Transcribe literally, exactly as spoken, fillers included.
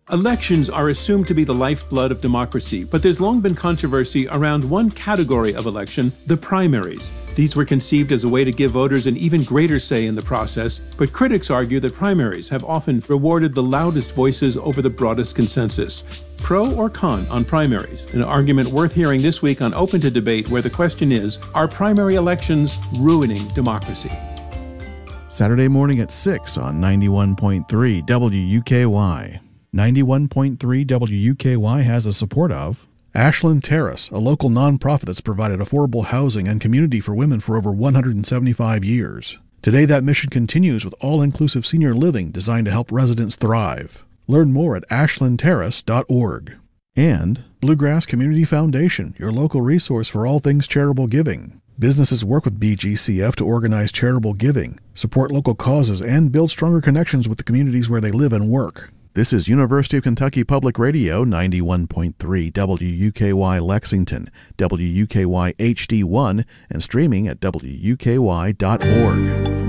Elections are assumed to be the lifeblood of democracy, but there's long been controversy around one category of election, the primaries. These were conceived as a way to give voters an even greater say in the process, but critics argue that primaries have often rewarded the loudest voices over the broadest consensus. Pro or con on primaries? An argument worth hearing this week on Open to Debate, where the question is, are primary elections ruining democracy? Saturday morning at six on ninety-one point three W U K Y. ninety-one point three W U K Y has the support of Ashland Terrace, a local nonprofit that's provided affordable housing and community for women for over one hundred seventy-five years. Today, that mission continues with all-inclusive senior living designed to help residents thrive. Learn more at ashland terrace dot org. And Bluegrass Community Foundation, your local resource for all things charitable giving. Businesses work with B G C F to organize charitable giving, support local causes, and build stronger connections with the communities where they live and work. This is University of Kentucky Public Radio, ninety-one point three W U K Y Lexington, W U K Y H D one, and streaming at W U K Y dot org.